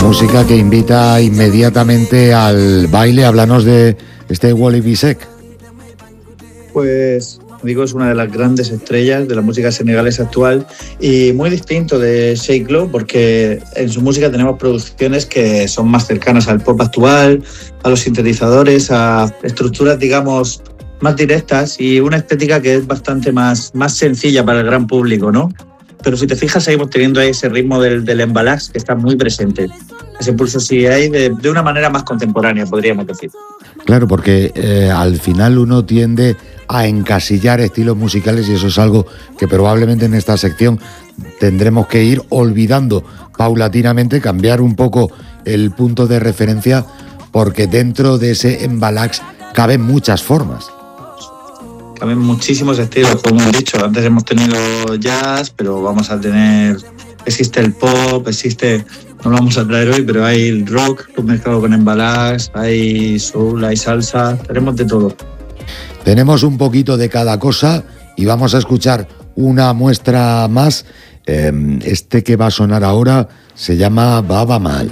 Música que invita inmediatamente al baile. Háblanos de este Wally Bissek. Pues digo, es una de las grandes estrellas de la música senegalesa actual y muy distinto de Sheik Lo, porque en su música tenemos producciones que son más cercanas al pop actual, a los sintetizadores, a estructuras, digamos, más directas y una estética que es bastante más sencilla para el gran público, ¿no? Pero si te fijas, seguimos teniendo ahí ese ritmo del embalax que está muy presente. Ese pulso sí hay de una manera más contemporánea, podríamos decir. Claro, porque al final uno tiende a encasillar estilos musicales y eso es algo que probablemente en esta sección tendremos que ir olvidando paulatinamente, cambiar un poco el punto de referencia, porque dentro de ese embalax caben muchas formas. Caben muchísimos estilos, como hemos dicho. Antes hemos tenido jazz, pero vamos a tener... Existe el pop, no lo vamos a traer hoy, pero hay el rock mezclado con embalax, hay soul, hay salsa, tenemos de todo. Tenemos un poquito de cada cosa y vamos a escuchar una muestra más. Este que va a sonar ahora se llama Baba Mal.